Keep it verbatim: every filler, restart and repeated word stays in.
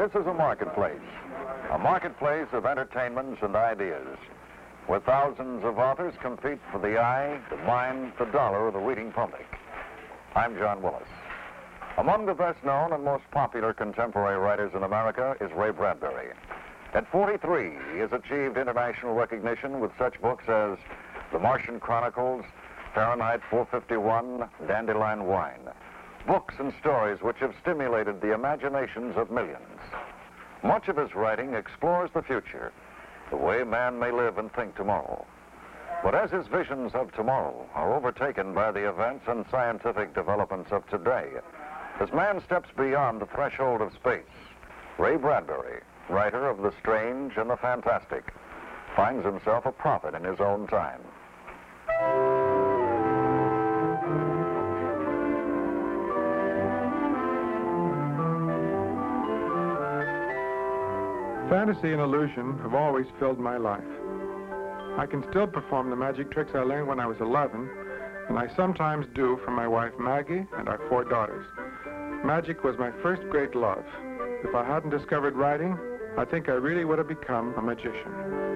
This is a marketplace, a marketplace of entertainments and ideas, where thousands of authors compete for the eye, the mind, the dollar of the reading public. I'm John Willis. Among the best known and most popular contemporary writers in America is Ray Bradbury. At forty-three, he has achieved international recognition with such books as The Martian Chronicles, Fahrenheit four fifty-one, Dandelion Wine. Books and stories which have stimulated the imaginations of millions. Much of his writing explores the future, the way man may live and think tomorrow. But as his visions of tomorrow are overtaken by the events and scientific developments of today, as man steps beyond the threshold of space, Ray Bradbury, writer of the strange and the fantastic, finds himself a prophet in his own time. Fantasy and illusion have always filled my life. I can still perform the magic tricks I learned when I was eleven, and I sometimes do for my wife Maggie and our four daughters. Magic was my first great love. If I hadn't discovered writing, I think I really would have become a magician.